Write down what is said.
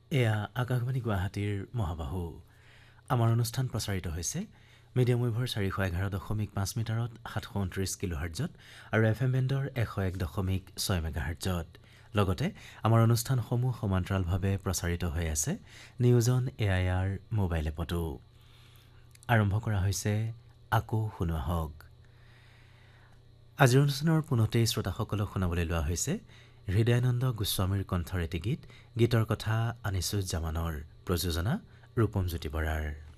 এয়া আকাশবাণী গুৱাহাটীৰ মহাবাহু। আমাৰ অনুষ্ঠান প্ৰচাৰিত হৈছে মিডিয়াম ৱেভৰ 411.5 মিটাৰত 729 কিলোহাৰ্টজত আৰু FM বেণ্ডৰ 101.6 মেগাহাৰ্টজত। লগতে আমাৰ অনুষ্ঠানসমূহ সমান্তৰালভাৱে প্ৰচাৰিত হৈ আছে নিউজ অন AIR মোবাইল এপতো। আৰম্ভ কৰা হৈছে আকৌ শুনোৱা হওক। আজিৰ অনুষ্ঠানৰ পোনতেই শ্ৰোতাসকলক শুনাবলৈ লোৱা হৈছে হৃদয়ানন্দ গোস্বামীৰ কণ্ঠৰ এটি গীত। গীতৰ কথা আনিছুজ্জামানৰ, প্ৰযোজনা ৰূপম জ্যোতি বৰাৰ।